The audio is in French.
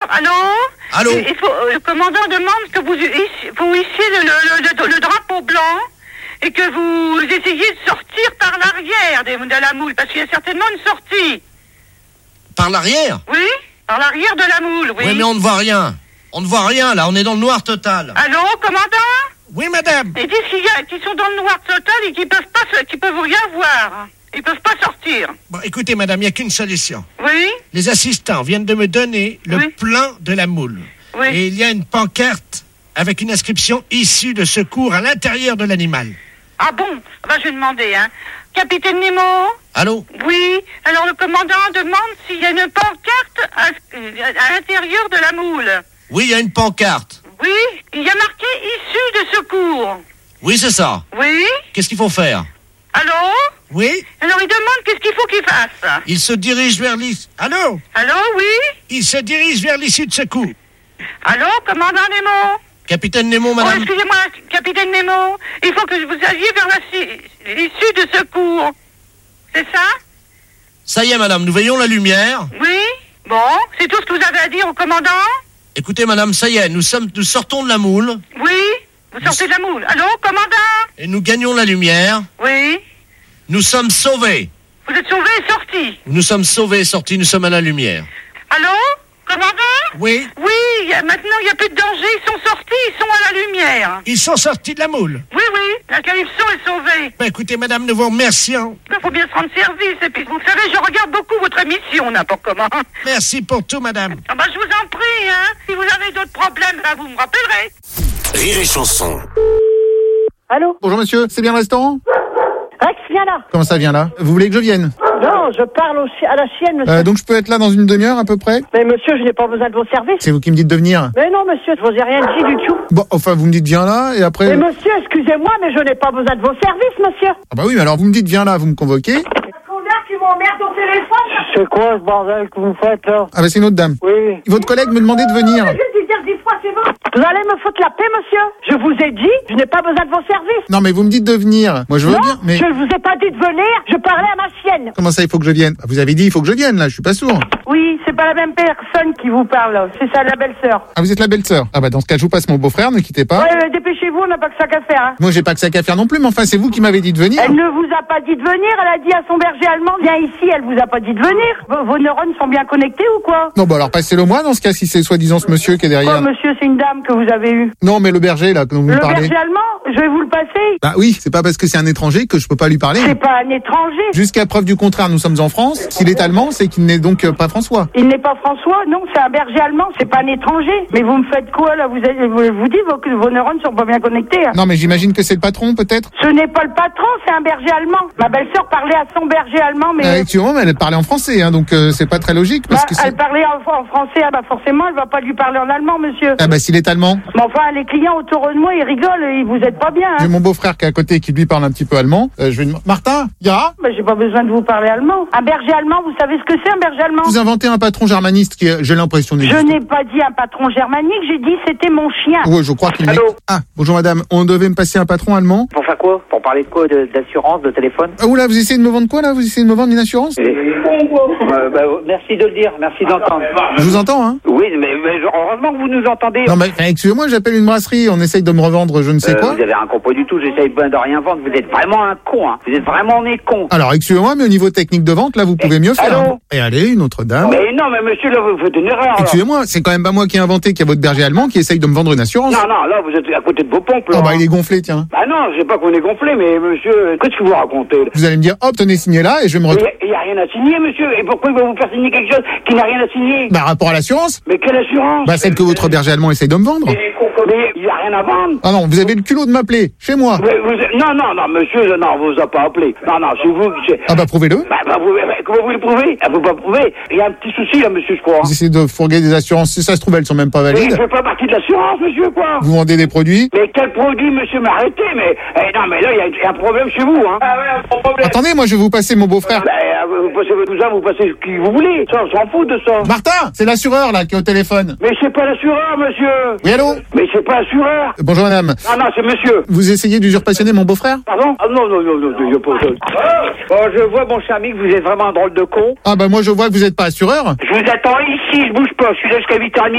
Allô? Allô? Le commandant demande que vous hissiez le drapeau blanc et que vous essayiez de sortir par l'arrière de la moule, parce qu'il y a certainement une sortie. Par l'arrière? Oui, par l'arrière de la moule, oui. Oui, mais on ne voit rien. On ne voit rien, là, on est dans le noir total. Allô, commandant? Oui, madame. Ils disent qu'ils sont dans le noir total et qu'ils peuvent rien voir. Ils peuvent pas sortir. Bon, écoutez, madame, il n'y a qu'une solution. Oui? Les assistants viennent de me donner le plan de la moule. Oui. Et il y a une pancarte avec une inscription issue de secours à l'intérieur de l'animal. Ah bon? Je vais demander, hein. Capitaine Nemo? Allô? Oui. Alors le commandant demande s'il y a une pancarte à l'intérieur de la moule. Oui, il y a une pancarte. Oui. Il y a marqué issue de secours. Oui, c'est ça. Oui. Qu'est-ce qu'il faut faire? Allô? Oui? Alors il demande qu'est-ce qu'il faut qu'il fasse. Il se dirige vers l'issue. Allô? Allô, oui? Il se dirige vers l'issue de secours. Allô, commandant Nemo? Capitaine Nemo, Oh, madame. excusez-moi, capitaine Nemo. Il faut que vous alliez vers l'issue de secours. C'est ça? Ça y est, madame, nous voyons la lumière. Oui? Bon, c'est tout ce que vous avez à dire au commandant? Écoutez, madame, ça y est, nous sortons de la moule. Oui? Vous sortez de la moule. Allô, commandant? Et nous gagnons la lumière. Oui? Nous sommes sauvés. Vous êtes sauvé et sorti. Nous sommes sauvés et sortis, nous sommes à la lumière. Allô? Commandant? Oui? Oui, maintenant il n'y a plus de danger, ils sont sortis, ils sont à la lumière. Ils sont sortis de la moule. Oui, la Calypso est sauvée. Écoutez, madame, nous vous remercions. Il faut bien se rendre service, et puis vous savez, je regarde beaucoup votre émission, n'importe comment. Merci pour tout, madame. Je vous en prie, hein. Si vous avez d'autres problèmes, vous me rappellerez. Rire et chanson. Allô? Bonjour monsieur, c'est bien le restaurant? Rex, viens là. Comment ça vient là? Vous voulez que je vienne? Non, je parle à la sienne, monsieur. Donc je peux être là dans une demi-heure à peu près? Mais monsieur, je n'ai pas besoin de vos services. C'est vous qui me dites de venir? Mais non, monsieur, je vous ai rien dit du tout. Bon, enfin vous me dites viens là et après... Mais monsieur, excusez-moi, mais je n'ai pas besoin de vos services, monsieur. Ah bah oui, mais alors vous me dites viens là, vous me convoquez. Combien qui m'emmerde au téléphone? C'est quoi ce bordel que vous faites là? Ah bah c'est une autre dame. Oui. Votre collègue me demandait de venir. Je vais dire 10 fois, c'est bon. Vous allez me foutre la paix, monsieur. Je vous ai dit, je n'ai pas besoin de vos services. Non mais vous me dites de venir. Moi je veux Non, bien, mais... je ne vous ai pas dit de venir, je parlais à ma sienne. Comment ça il faut que je vienne? Vous avez dit il faut que je vienne là, je suis pas sourd. Oui, c'est pas la même personne qui vous parle, là. C'est ça, la belle-sœur. Ah vous êtes la belle-sœur? Ah bah dans ce cas je vous passe mon beau-frère, ne quittez pas. Ouais, dépêchez-vous, on n'a pas que ça qu'à faire, hein. Moi j'ai pas que ça qu'à faire non plus, mais enfin c'est vous qui m'avez dit de venir. Elle ne vous a pas dit de venir, elle a dit à son berger allemand, viens ici, elle vous a pas dit de venir. Vos neurones sont bien connectés ou quoi? Non bah alors passez-le moi dans ce cas si c'est soi-disant ce monsieur qui est derrière. Quoi, monsieur, c'est une dame que vous avez eue? Non mais le berger là, dont vous me Le parlez. berger allemand? Je vais vous le passer. Bah oui, c'est pas parce que c'est un étranger que je peux pas lui parler. C'est pas un étranger. Jusqu'à preuve du contraire, nous sommes en France. S'il est allemand, c'est qu'il n'est donc pas François. Il n'est pas François, non, c'est un berger allemand, c'est pas un étranger. Mais vous me faites quoi, là? Vous dites que vos neurones sont pas bien connectés, hein. Non mais j'imagine que c'est le patron peut-être. Ce n'est pas le patron, c'est un berger allemand. Ma belle-sœur parlait à son berger allemand, mais... Actuellement, elle parlait en français, hein, donc c'est pas très logique parce que elle parlait en français, forcément, elle va pas lui parler en allemand, monsieur. Ah bah s'il est allemand. Mais enfin, les clients autour de moi, ils rigolent, et vous êtes pas bien, hein. J'ai mon beau-frère qui est à côté qui lui parle un petit peu allemand. Je vais Martin, ya? J'ai pas besoin de vous parler allemand. Un berger allemand, vous savez ce que c'est un berger allemand? Vous inventez un patron germaniste qui est, j'ai l'impression Je n'ai pas dit un patron germanique, j'ai dit c'était mon chien. Ouais, je crois qu'il est... Ah, bonjour madame, on devait me passer un patron allemand. Pour faire quoi? Pour parler de quoi? D'assurance, de téléphone? Ah oula, vous essayez de me vendre quoi là? Vous essayez de me vendre une assurance? Merci de le dire, merci d'entendre. Je vous entends, hein? Oui, mais heureusement que vous nous entendez. Non mais excusez-moi, j'appelle une brasserie, on essaye de me revendre je ne sais quoi. Vous avez un con pas du tout, j'essaye de rien vendre, vous êtes vraiment un con, hein. Vous êtes vraiment né con. Alors excusez-moi, mais au niveau technique de vente, là vous pouvez mieux faire. Allô? Et allez, une autre dame. Mais non, mais monsieur, là, vous faites une erreur. Excusez-moi, c'est quand même pas moi qui ai inventé qu'il y a votre berger allemand qui essaye de me vendre une assurance. Non, là, vous êtes à côté de vos pompes, là. Oh bah il est gonflé, tiens. Bah non, je sais pas qu'on est gonflé, mais monsieur, qu'est-ce que vous racontez, là? Vous allez me dire, hop, tenez, signez là, et je vais me retrouver. Il y a rien à signer, monsieur. Et pourquoi il va vous faire signer quelque chose qui n'a rien à signer? Bah rapport à l'assurance. Mais quelle assurance? Bah celle que votre berger allemand essaye de me vendre. Mais il y a rien à vendre. Ah non, vous avez le culot de m'appeler, chez moi. Non, monsieur, non, vous a pas appelé. Non, c'est vous. Ah bah prouvez-le. Comment vous le prouvez? Elle peut pas prouver. Il y a un petit souci là, monsieur, je crois. Vous essayez de fourguer des assurances, si ça se trouve, elles sont même pas Mais valides. je fais pas partie de l'assurance, monsieur, quoi. Vous vendez des produits. Mais quel produit, monsieur, m'arrêtez, mais... non, mais là, il y a un problème chez vous, hein. Ah ouais, un problème. Attendez, moi je vais vous passer mon beau-frère. Vous passez votre cousin, vous passez qui vous voulez. Ça, on s'en fout de ça. Martin, c'est l'assureur là qui est au téléphone. Mais c'est pas l'assureur, monsieur. Oui, allô? Mais c'est pas l'assureur. Bonjour madame. Non, c'est monsieur. Vous essayez d'usurpationner mon beau-frère? Pardon? Ah non, il y a pas ça. Bon, je vois, mon cher ami, que vous êtes vraiment un drôle de con. Ah bah moi je vois que vous êtes pas assureur. Je vous attends ici, je bouge pas. Je suis là jusqu'à 8h30.